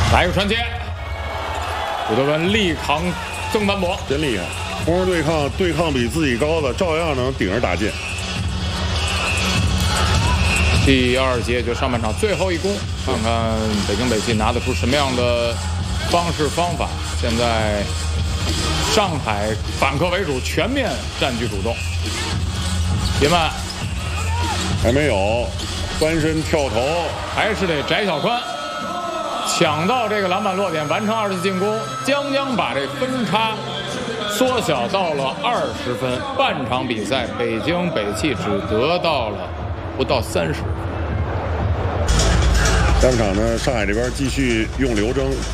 来一个传接，古德温力扛曾凡博， 真厉害！攻势对抗比自己高的，照样能顶着打进。 第2节就上半场最后一攻，看看北京北汽拿得出什么样的方式方法。现在上海反客为主，全面占据主动。别慢， 还没有翻身跳投， 还是得翟小宽抢到这个篮板落点，完成2次进攻，将把这分差缩小到了20分。半场比赛，北京北汽只得到了不到30分。 下半场呢，上海这边继续用刘铮